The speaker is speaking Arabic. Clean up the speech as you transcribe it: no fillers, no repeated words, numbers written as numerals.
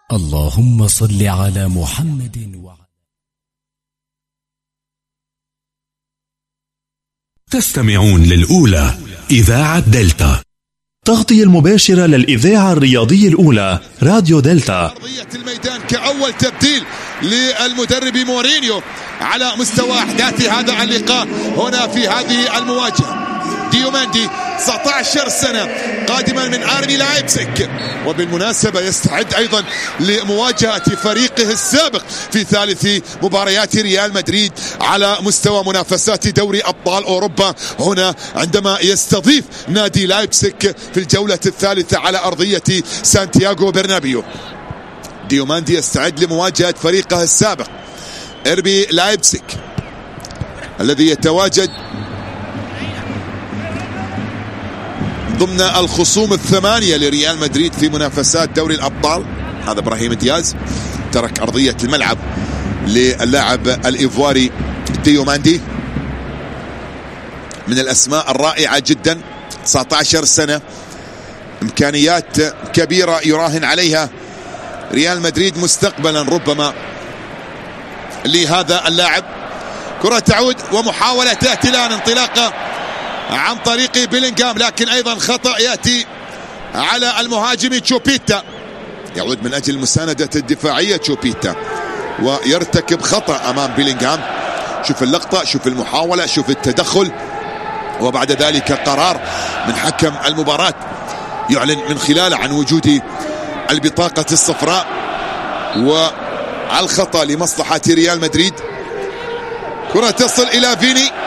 اللهم صل على محمد تستمعون للأولى إذاعة دلتا. تغطية المباشرة للإذاعة الرياضية الأولى راديو دلتا. أرضية الميدان كأول تبديل للمدرب مورينيو على مستوى أحداث هذا اللقاء هنا في هذه المواجهة. ديوماندي 19 سنة قادما من آرمي لايبزيك، وبالمناسبة يستعد أيضا لمواجهة فريقه السابق في ثالث مباريات ريال مدريد على مستوى منافسات دوري أبطال أوروبا، هنا عندما يستضيف نادي لايبزيك في الجولة الثالثة على أرضية سانتياغو برنابيو. ديوماندي يستعد لمواجهة فريقه السابق آرمي لايبزيك الذي يتواجد ضمن الخصوم الثمانية لريال مدريد في منافسات دوري الأبطال. هذا إبراهيم دياز ترك أرضية الملعب للاعب الإيفواري ديوماندي، من الأسماء الرائعة جدا، 19 سنة، إمكانيات كبيرة يراهن عليها ريال مدريد مستقبلا ربما لهذا اللاعب. كرة تعود ومحاولة تأتي الآن انطلاقة عن طريق بيلينغهام، لكن أيضا خطأ يأتي على المهاجم تشوبيتا، يعود من أجل مساندة الدفاعية تشوبيتا ويرتكب خطأ أمام بيلينغهام. شوف اللقطة، شوف المحاولة، شوف التدخل، وبعد ذلك قرار من حكم المباراة يعلن من خلاله عن وجود البطاقة الصفراء والخطأ لمصلحة ريال مدريد. كرة تصل إلى فيني،